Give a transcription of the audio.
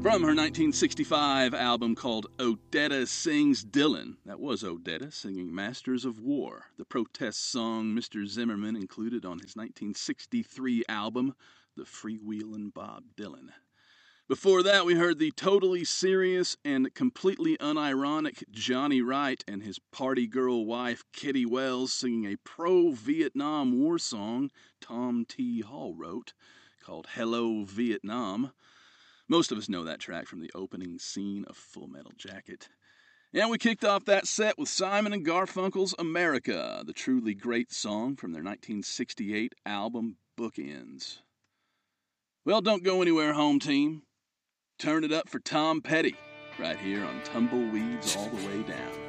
From her 1965 album called Odetta Sings Dylan, that was Odetta singing Masters of War, the protest song Mr. Zimmerman included on his 1963 album, The Freewheelin' Bob Dylan. Before that, we heard the totally serious and completely unironic Johnny Wright and his party girl wife Kitty Wells singing a pro-Vietnam War song Tom T. Hall wrote called Hello Vietnam. Most of us know that track from the opening scene of Full Metal Jacket. And we kicked off that set with Simon & Garfunkel's America, the truly great song from their 1968 album Bookends. Well, don't go anywhere, home team. Turn it up for Tom Petty, right here on Tumbleweeds All the Way Down.